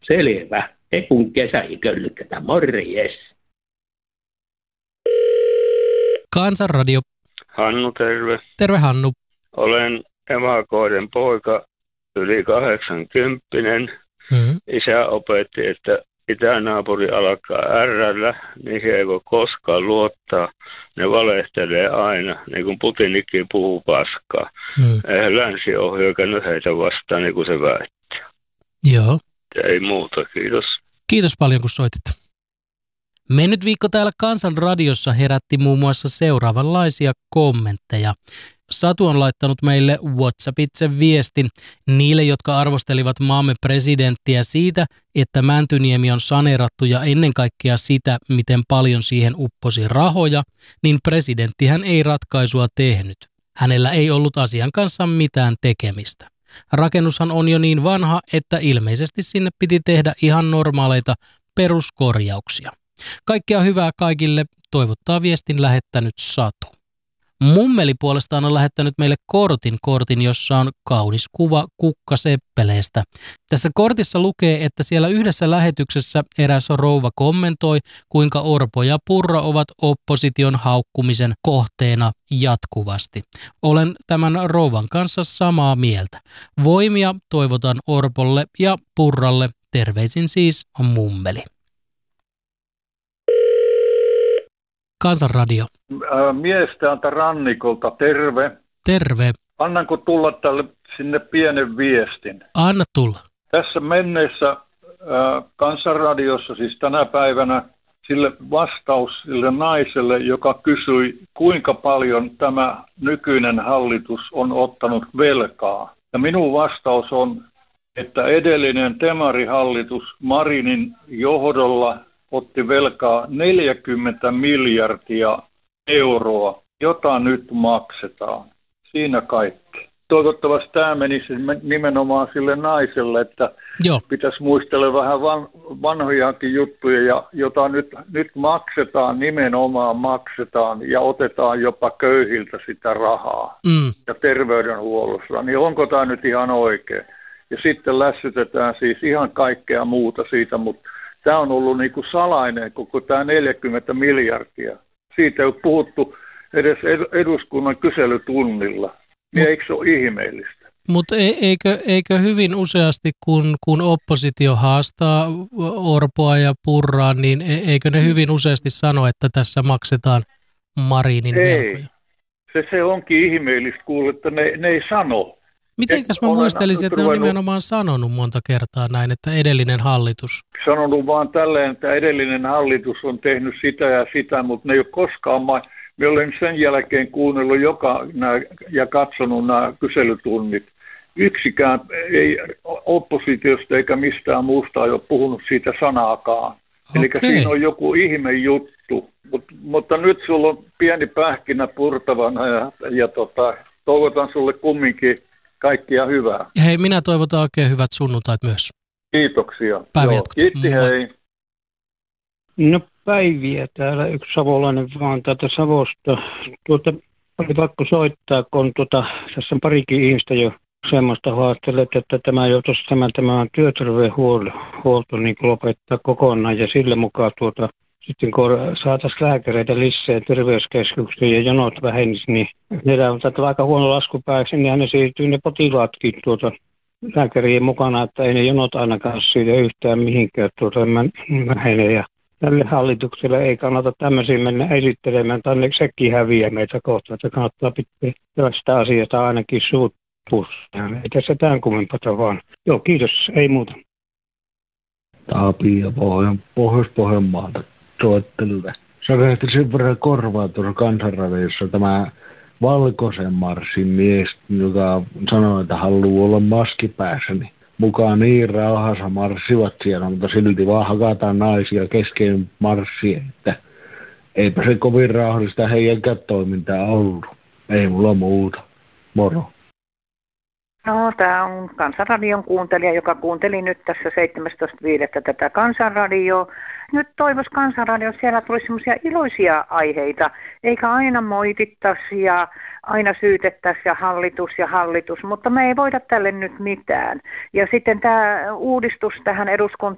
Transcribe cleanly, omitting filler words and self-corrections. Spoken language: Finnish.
Selvä. Ekun kesäiköllykätä. Morjes. Kansanradio. Hannu, terve. Terve Hannu. Olen evakoiden poika, yli 80. Isä opetti, että itänaapuri alkaa ärrällä, niin he ei voi koskaan luottaa. Ne valehtelee aina, niin kuin Putinikin puhuu paskaa. Eihän länsi ole hyökännyt heitä vastaan, niin kuin se väittää. Joo. Ei muuta, kiitos. Kiitos paljon, kun soitit. Mennyt viikko täällä Kansanradiossa herätti muun muassa seuraavanlaisia kommentteja. Satu on laittanut meille WhatsAppitse viestin niille, jotka arvostelivat maamme presidenttiä siitä, että Mäntyniemi on saneerattu ja ennen kaikkea sitä, miten paljon siihen upposi rahoja, niin presidenttihän ei ratkaisua tehnyt. Hänellä ei ollut asian kanssa mitään tekemistä. Rakennushan on jo niin vanha, että ilmeisesti sinne piti tehdä ihan normaaleita peruskorjauksia. Kaikkea hyvää kaikille, toivottaa viestin lähettänyt Satu. Mummeli puolestaan on lähettänyt meille kortin, jossa on kaunis kuva kukkaseppeleestä. Tässä kortissa lukee, että siellä yhdessä lähetyksessä eräs rouva kommentoi, kuinka Orpo ja Purra ovat opposition haukkumisen kohteena jatkuvasti. Olen tämän rouvan kanssa samaa mieltä. Voimia toivotan Orpolle ja Purralle. Terveisin siis Mummeli. Kansanradio. Mies täältä rannikolta, terve. Terve. Annanko tulla tälle sinne pienen viestin? Anna tulla. Tässä menneessä Kansanradiossa, siis tänä päivänä, sille vastaus sille naiselle, joka kysyi, kuinka paljon tämä nykyinen hallitus on ottanut velkaa. Ja minun vastaus on, että edellinen demarihallitus Marinin johdolla otti velkaa 40 miljardia euroa, jota nyt maksetaan. Siinä kaikki. Toivottavasti tämä menisi nimenomaan sille naiselle, että pitäisi muistella vähän vanhojakin juttuja, jota nyt maksetaan, nimenomaan maksetaan ja otetaan jopa köyhiltä sitä rahaa ja terveydenhuollossa. Niin onko tämä nyt ihan oikein? Ja sitten lässytetään siis ihan kaikkea muuta siitä, mutta tämä on ollut niin kuin salainen koko tämä 40 miljardia. Siitä ei ole puhuttu edes eduskunnan kyselytunnilla. Eikö se ole ihmeellistä? Mutta eikö hyvin useasti, kun oppositio haastaa Orpoa ja Purraa, niin eikö ne hyvin useasti sano, että tässä maksetaan Marinin velkoja? Se onkin ihmeellistä kuulla, että ne ei sano. Mitenkäs mä muistelisin, että ne on nimenomaan sanonut monta kertaa näin, että edellinen hallitus? Sanonut vaan tälleen, että edellinen hallitus on tehnyt sitä ja sitä, mutta ne ei ole koskaan. Mä olen sen jälkeen kuunnellut ja katsonut nämä kyselytunnit. Yksikään ei oppositiosta eikä mistään muusta ole puhunut siitä sanaakaan. Eli siinä on joku ihme juttu, mutta nyt sulla on pieni pähkinä purtavana ja toivotan sulle kumminkin kaikkia hyvää. Hei, minä toivotan oikein hyvät sunnuntait myös. Kiitoksia. Kiitti, hei. No päiviä täällä, yksi savolainen vaan täältä Savosta. Oli pakko soittaa, kun tässä on parikin ihmistä jo semmoista haastelet, että tämä työterveydenhuolto niin lopettaa kokonaan ja sille mukaan sitten kun saataisiin lääkäreitä lisää terveyskeskuksiin ja jonot vähenisi, niin meillä on tätä aika huono laskupääksi, niin ne siirtyy ne potilaatkin lääkärien mukana, että ei ne jonot ainakaan siitä yhtään mihinkään vähene. Ja tälle hallitukselle ei kannata tämmöisiä mennä esittelemään, tai sekin häviää meitä kohtaan, että kannattaa pitää tästä asiasta ainakin suut pussaan. Ei tässä tämän kummempaa vaan. Joo, kiitos, ei muuta. Tapio Pohjois-Pohjanmaalta soittelulle. Sä vehti sen verran korvaa tuossa Kansanradiossa tämä valkoisen marssin mies, joka sanoi, että haluaa olla maski päässä, niin mukaan niin rauhassa marssivat siellä, mutta silti vaan hakataan naisia kesken marssien, että eipä se kovin rauhallista heidänkään toimintaa ollut. Ei mulla muuta. Moro. No, tämä on Kansanradion kuuntelija, joka kuunteli nyt tässä 17.5. tätä Kansanradioa. Nyt toivoisi Kansanradiossa siellä tulisi semmoisia iloisia aiheita, eikä aina moitittaisi ja aina syytettäisi ja hallitus, mutta me ei voida tälle nyt mitään. Ja sitten tämä uudistus tähän